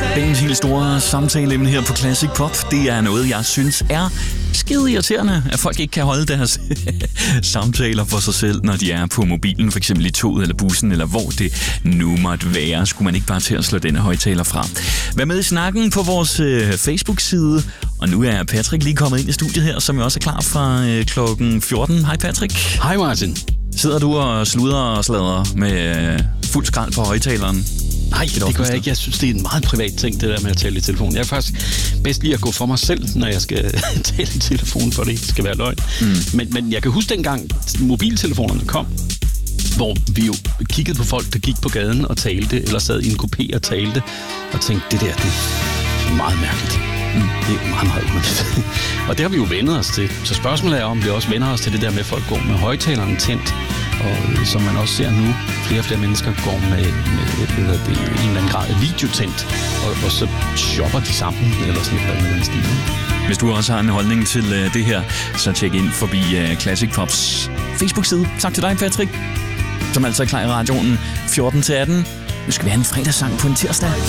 Dagens helt store samtaleemne her på Classic Pop, det er noget, jeg synes er skide irriterende, at folk ikke kan holde deres samtaler for sig selv, når de er på mobilen, for eksempel i toget eller bussen, eller hvor det nu måtte være. Skulle man ikke bare til at slå denne højtaler fra? Vær med i snakken på vores Facebook-side, og nu er Patrick lige kommet ind i studiet her, som jo også er klar fra klokken 14. Hej Patrick. Hej Martin. Sidder du og sluder og sladrer med fuld skrald på højtaleren? Nej, det gør jeg ikke. Jeg synes, det er en meget privat ting, det der med at tale i telefon. Jeg er faktisk bedst lige at gå for mig selv, når jeg skal tale i telefon, for det ikke skal være løgn. Men jeg kan huske dengang mobiltelefonerne kom, hvor vi jo kiggede på folk, der gik på gaden og talte, eller sad i en kupé og talte, og tænkte, det er meget mærkeligt. Det er meget, meget underligt. Og det har vi jo vendet os til. Så spørgsmålet er, om vi også vender os til det der med, at folk går med højtaleren tændt. Og som man også ser nu, flere og flere mennesker går med en eller anden grad af videotændt. Og så shopper de sammen, eller sådan noget med den stil. Hvis du også har en holdning til det her, så tjek ind forbi Classic Pops Facebook-side. Tak til dig, Patrick, som altså er klar i radioen 14-18. Nu skal vi have en fredagssang på en tirsdag.